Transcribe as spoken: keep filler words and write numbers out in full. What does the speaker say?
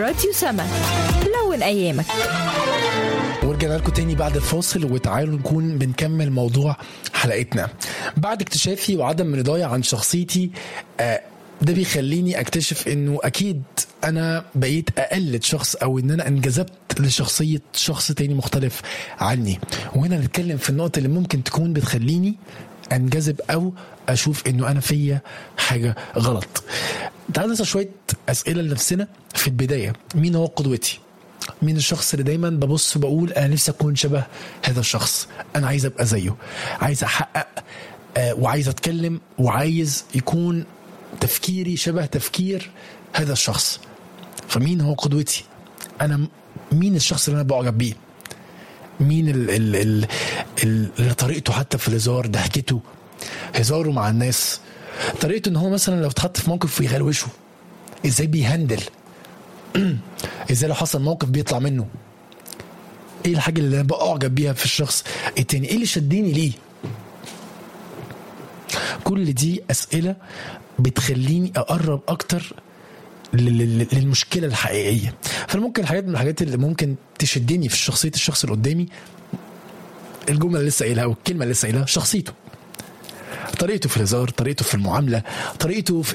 راديو سما. لون أيامك. ورجعنا لكم تاني بعد الفاصل، وتعالوا نكون بنكمل موضوع حلقتنا. بعد اكتشافي وعدم رضاي عن شخصيتي، آه ده بيخليني اكتشف انه اكيد انا بقيت اقلد شخص، او ان انا انجذبت لشخصية شخص تاني مختلف عني. وهنا نتكلم في النقطة اللي ممكن تكون بتخليني انجذب او اشوف انه انا فيا حاجة غلط. تعالوا نسأل شوية اسئلة لنفسنا في البداية. مين هو قدوتي؟ مين الشخص اللي دايما ببص وبقول انا نفسي اكون شبه هذا الشخص، انا عايز ابقى زيه، عايز احقق آه وعايز اتكلم، وعايز يكون تفكيري شبه تفكير هذا الشخص. فمين هو قدوتي؟ انا مين الشخص اللي انا بعجب بيه؟ مين ال ال ال ال اللي طريقته حتى في الهزار، ضحكته، هزاره مع الناس، طريقته ان هو مثلا لو اتحط في موقف ويغلوشه ازاي بيهندل، ازاي لو حصل موقف بيطلع منه، ايه الحاجة اللي انا بعجب بيها في الشخص التاني، ايه اللي شديني ليه. كل دي اسئلة بتخليني اقرب اكتر للمشكلة الحقيقية. فممكن الحاجات من الحاجات اللي ممكن تشدني في شخصية الشخص اللي قدامي الجملة اللي لسه قايلها او الكلمة اللي لسه قايلها، شخصيته، طريقته في الهزار، طريقته في المعاملة، طريقته في